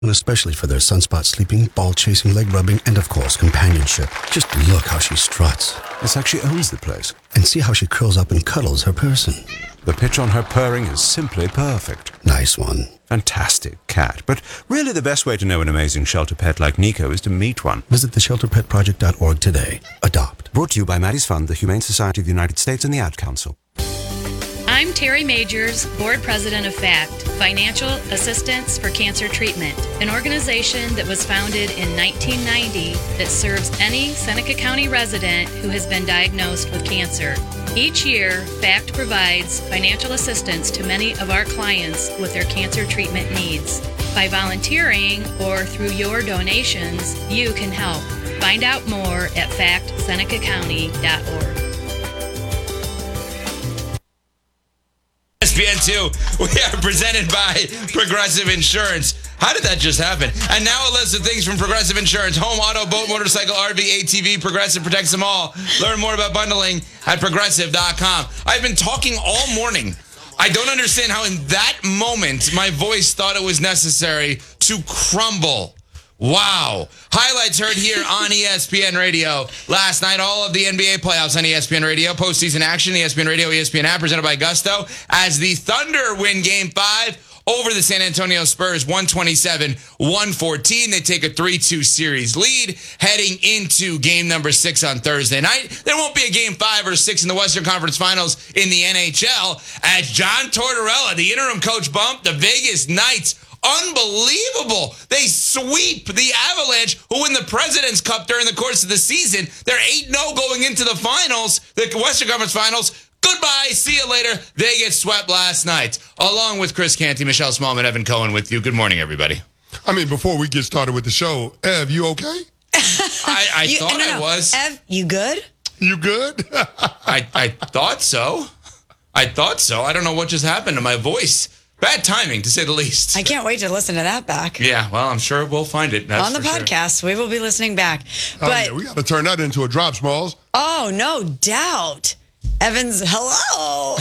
And especially for their sunspot sleeping, ball chasing, leg rubbing, and of course, companionship. Just look how she struts. It's like she owns the place. And see how she curls up and cuddles her person. The pitch on her purring is simply perfect. Nice one. Fantastic cat. But really the best way to know an amazing shelter pet like Nico is to meet one. Visit theshelterpetproject.org today. Adopt. Brought to you by Maddie's Fund, the Humane Society of the United States, and the Ad Council. I'm Terry Majors, Board President of FACT, Financial Assistance for Cancer Treatment, an organization that was founded in 1990 that serves any Seneca County resident who has been diagnosed with cancer. Each year, FACT provides financial assistance to many of our clients with their cancer treatment needs. By volunteering or through your donations, you can help. Find out more at factsenecacounty.org. ESPN2, we are presented by Progressive Insurance. How did that just happen? And now a list of things from Progressive Insurance. Home, auto, boat, motorcycle, RV, ATV. Progressive protects them all. Learn more about bundling at Progressive.com. I've been talking all morning. I don't understand how in that moment my voice thought it was necessary to crumble. Wow. Highlights heard here on ESPN Radio. Last night, all of the NBA playoffs on ESPN Radio. Postseason action, ESPN Radio, ESPN app, presented by Gusto. As the Thunder win Game 5 over the San Antonio Spurs, 127-114. They take a 3-2 series lead heading into game number 6 on Thursday night. There won't be a Game 5 or 6 in the Western Conference Finals in the NHL as John Tortorella, the interim coach, bumped the Vegas Knights. Unbelievable. They sweep the Avalanche, who win the President's Cup during the course of the season. They're 8-0 going into the finals, the Western Conference Finals. Goodbye. See you later. They get swept last night. Along with Chris Canty, Michelle Smallman, Evan Cohen with you. Good morning, everybody. I mean, before we get started with the show, Ev, you okay? I thought I was. Ev, you good? You good? I thought so. I don't know what just happened to my voice. Bad timing, to say the least. I can't wait to listen to that back. Yeah, well, I'm sure we'll find it. On the podcast. Sure. We will be listening back. But yeah, we got to turn that into a drop, Smalls. Oh, no doubt. Evans, hello.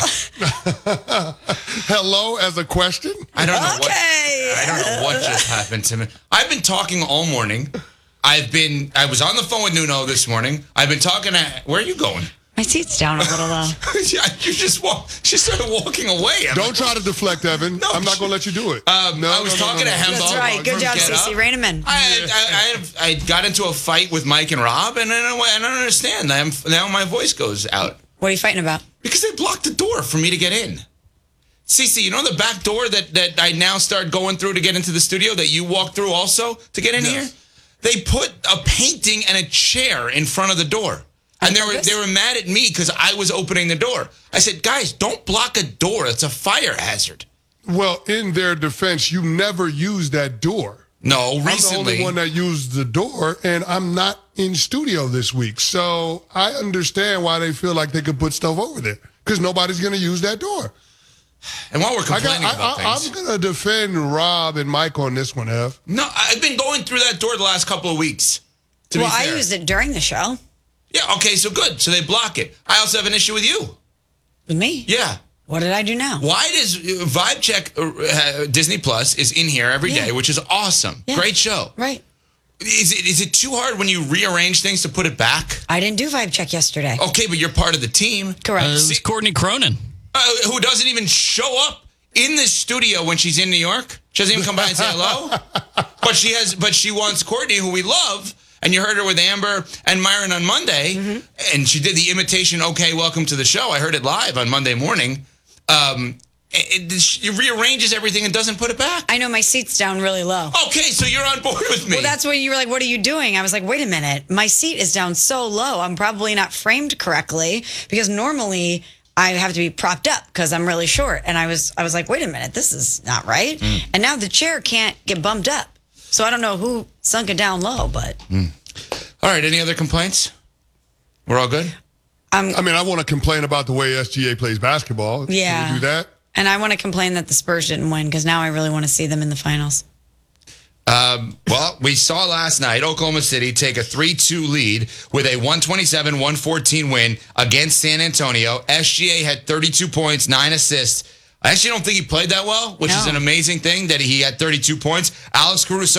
Hello as a question? I don't know what just happened to me. I've been talking all morning. I was on the phone with Nuno this morning. I've been talking where are you going? My seat's down a little low. She started walking away. Don't try to deflect, Evan. No, I'm not going to let you do it. I was talking to Hembo. That's right. Good job, Cece. Rein him in. I got into a fight with Mike and Rob, and I don't understand. Now my voice goes out. What are you fighting about? Because they blocked the door for me to get in. Cece, you know the back door that I now start going through to get into the studio that you walk through also to get in here? They put a painting and a chair in front of the door. And they were mad at me because I was opening the door. I said, guys, don't block a door. It's a fire hazard. Well, in their defense, you never used that door. No, recently. I'm the only one that used the door, and I'm not in studio this week. So I understand why they feel like they could put stuff over there because nobody's going to use that door. And while we're complaining about things. I'm going to defend Rob and Mike on this one, Ev. No, I've been going through that door the last couple of weeks. Well, I used it during the show. Yeah, okay, so good. So they block it. I also have an issue with you. With me? Yeah. What did I do now? Why does Vibe Check Disney Plus is in here every day, which is awesome. Yeah. Great show. Right. Is it too hard when you rearrange things to put it back? I didn't do Vibe Check yesterday. Okay, but you're part of the team. Correct. It was Courtney Cronin. Who doesn't even show up in the studio when she's in New York. She doesn't even come by and say hello. But she wants Courtney, who we love. And you heard her with Amber and Myron on Monday, and she did the imitation, okay, welcome to the show. I heard it live on Monday morning. It rearranges everything and doesn't put it back. I know, my seat's down really low. Okay, so you're on board with me. Well, that's when you were like, what are you doing? I was like, wait a minute. My seat is down so low. I'm probably not framed correctly because normally I have to be propped up because I'm really short. And I was like, wait a minute, this is not right. And now the chair can't get bumped up. So I don't know who sunk it down low, but. All right, any other complaints? We're all good? I want to complain about the way SGA plays basketball. Yeah. Can we do that? And I want to complain that the Spurs didn't win because now I really want to see them in the finals. Well, we saw last night Oklahoma City take a 3-2 lead with a 127-114 win against San Antonio. SGA had 32 points, 9 assists. I actually don't think he played that well, which is No. an amazing thing that he had 32 points. Alex Caruso